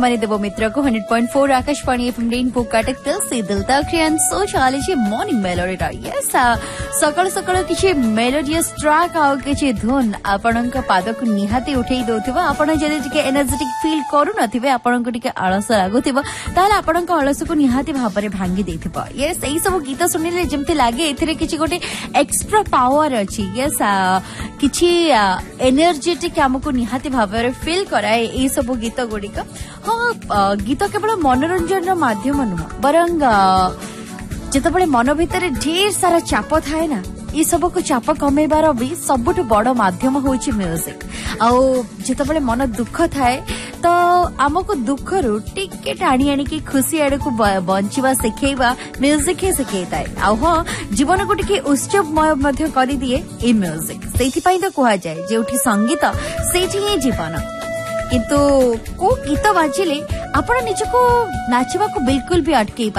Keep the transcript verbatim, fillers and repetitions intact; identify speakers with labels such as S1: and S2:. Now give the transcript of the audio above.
S1: माने देव मित्र को hundred point four Akashvani FM rainbow काटक दिल से दिल तक रियन सो चली मॉर्निंग मेलोडी यस सकाल सकाल किसी मेलोडियस ट्रैक आउ किसी धुन आपण पाद को निहाती उठे दौथिबा आपण जदि टिके एनर्जेटिक फील करू नथिबे आपण को टिके आलस लागुथिबा ताले आपण को आलस को निहाती भाबरे भांगी देथिबा यस एई सब गीत सुनिले जेमते लागे एथिरे किछि गोटे एक्स्ट्रा पावर अछि यस किछि एनर्जेटिक हमको निहाती भाबरे फील कराए एई सब गीत गुडिक हाँ गीत केवल मनोरंजन माध्यम नुह बरंग जितेबाला मन भितर ढेर सारा चाप थाए ना ये सब को चाप कमेबार भी सबुठ बड़ माध्यम होची म्यूजिक आउ जितेबाला मन दुख थाए तो आमको दुख रु टिके टाणी आनी की खुशी आड़ को बंचिबा सिखेबा म्यूजिक ही सिखेता है आउ हाँ जीवन को टिके उत्सवमय मध्य करि दिए ए म्यूजिक सेथि पई तो कहा जाए जेउठी संगीत सेठी ही जीवन किंतु को गीत बाजिले आपण निजको नाचबा को बिल्कुल भी अटके